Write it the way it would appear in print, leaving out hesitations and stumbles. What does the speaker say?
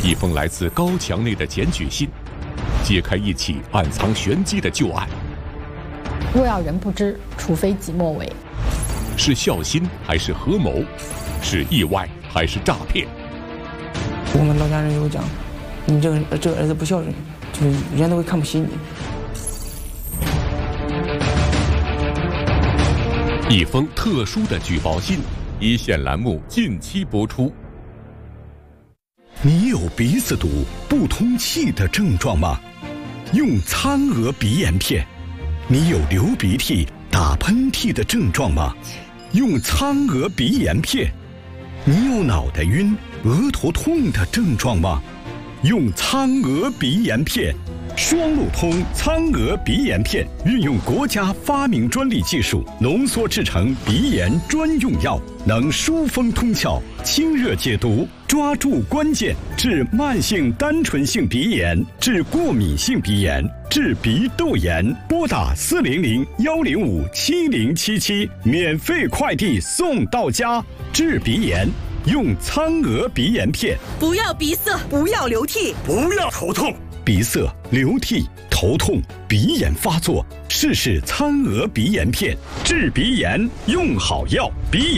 一封来自高墙内的检举信，揭开一起暗藏玄机的旧案。 若要人不知，除非己莫为。 是孝心还是合谋？是意外还是诈骗？ 我们老家人有讲，你这个儿子不孝顺，就是人家都会看不起你。 一封特殊的举报信，一线栏目近期播出。 你有鼻子堵、不通气的症状吗？用苍娥鼻炎片。你有流鼻涕、打喷嚏的症状吗？用苍娥鼻炎片。你有脑袋晕、额头痛的症状吗？用苍娥鼻炎片。双路通苍娥鼻炎片运用国家发明专利技术浓缩制成鼻炎专用药，能疏风通窍、清热解毒，抓住关键，治慢性单纯性鼻炎，治过敏性鼻炎，治鼻窦炎。拨打400-105-7077，免费快递送到家。治鼻炎用苍娥鼻炎片。 不要鼻塞，不要流涕， 不要头痛。鼻塞、流涕、头痛、鼻炎发作，试试苍娥鼻炎片，治鼻炎用好药。鼻炎